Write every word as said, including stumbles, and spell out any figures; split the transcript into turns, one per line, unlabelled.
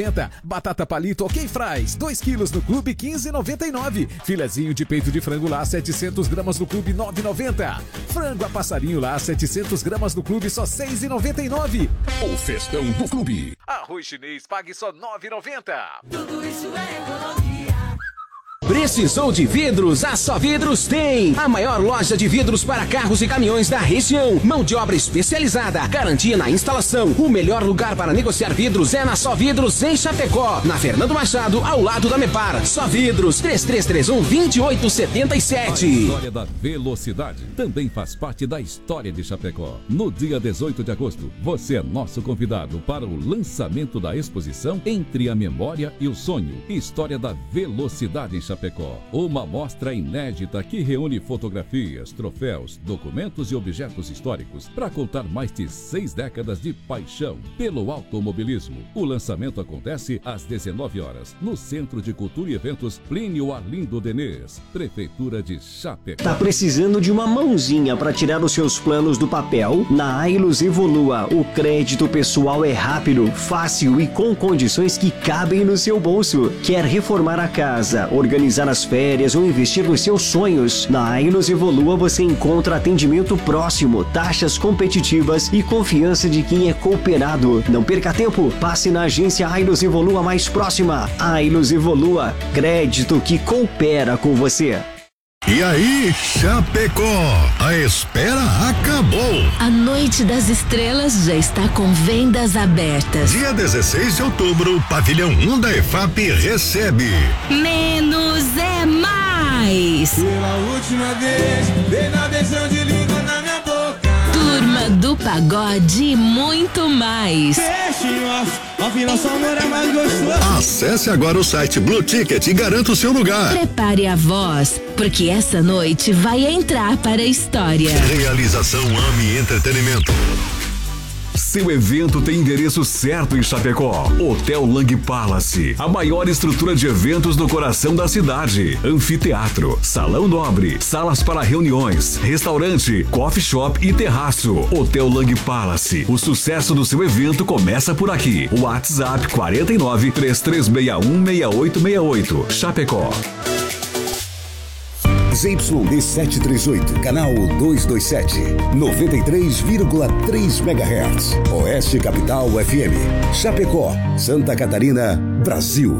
Batata palito ok fries, dois quilos no clube quinze reais e noventa e nove centavos. Filezinho de peito de frango lá, setecentos gramas no clube nove reais e noventa centavos. Frango a passarinho lá, setecentos gramas no clube só seis reais e noventa e nove centavos.
O festão do clube.
Arroz chinês pague só nove reais e noventa centavos.
Tudo isso é economia.
Precisou de vidros? A Só Vidros tem! A maior loja de vidros para carros e caminhões da região. Mão de obra especializada, garantia na instalação. O melhor lugar para negociar vidros é na Só Vidros, em Chapecó. Na Fernando Machado, ao lado da Mepar. Só Vidros, três três três um, dois oito sete sete.
A história da velocidade também faz parte da história de Chapecó. No dia dezoito de agosto, você é nosso convidado para o lançamento da exposição Entre a Memória e o Sonho. História da velocidade em Chapecó. Uma mostra inédita que reúne fotografias, troféus, documentos e objetos históricos para contar mais de seis décadas de paixão pelo automobilismo. O lançamento acontece às dezenove horas no Centro de Cultura e Eventos Plínio Arlindo Denês, Prefeitura de Chapecó.
Tá precisando de uma mãozinha para tirar os seus planos do papel? Na Ailos Evolua, o crédito pessoal é rápido, fácil e com condições que cabem no seu bolso. Quer reformar a casa, organizar as férias ou investir nos seus sonhos? Na Ailos Evolua você encontra atendimento próximo, taxas competitivas e confiança de quem é cooperado. Não perca tempo, passe na agência Ailos Evolua mais próxima. Ailos Evolua, crédito que coopera com você.
E aí, Chapecó, a espera acabou.
A Noite das Estrelas já está com vendas abertas.
Dia dezesseis de outubro, Pavilhão um da E F A P recebe
Menos é Mais.
Pela última vez, dei na beijão de língua na minha boca.
Turma do Pagode e muito mais.
Afinal, só amor é mais gostoso.
Acesse agora o site Blue Ticket e garanta o seu lugar.
Prepare a voz, porque essa noite vai entrar para a história.
Realização AMI Entretenimento.
Seu evento tem endereço certo em Chapecó. Hotel Lang Palace, a maior estrutura de eventos no coração da cidade. Anfiteatro, salão nobre, salas para reuniões, restaurante, coffee shop e terraço. Hotel Lang Palace, o sucesso do seu evento começa por aqui. WhatsApp quatro nove, três três seis um, seis oito seis oito. Chapecó.
Z Y D setecentos e trinta e oito, canal duzentos e vinte e sete, noventa e três vírgula três megahertz. Oeste Capital F M. Chapecó, Santa Catarina, Brasil.